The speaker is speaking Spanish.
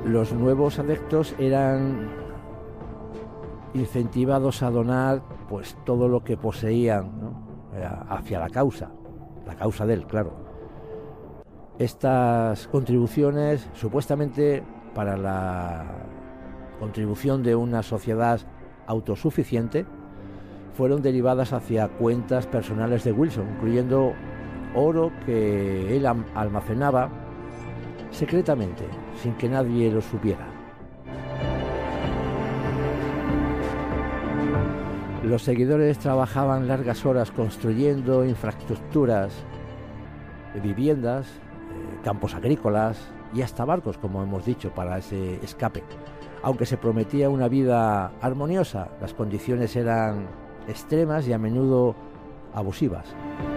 Los nuevos adeptos eran incentivados a donar pues todo lo que poseían, ¿no?, hacia la causa de él, claro. Estas contribuciones, supuestamente para la contribución de una sociedad autosuficiente, fueron derivadas hacia cuentas personales de Wilson, incluyendo oro que él almacenaba secretamente, sin que nadie lo supiera. Los seguidores trabajaban largas horas construyendo infraestructuras, viviendas, campos agrícolas y hasta barcos, como hemos dicho, para ese escape. Aunque se prometía una vida armoniosa, las condiciones eran extremas y a menudo abusivas.